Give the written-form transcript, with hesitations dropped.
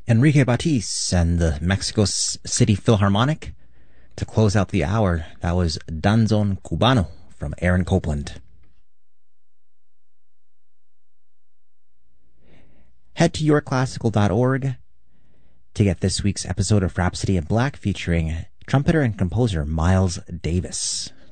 Enrique Batis and the Mexico City Philharmonic. To close out the hour, that was Danzón Cubano from Aaron Copland. Head to yourclassical.org to get this week's episode of Rhapsody in Black featuring trumpeter and composer Miles Davis.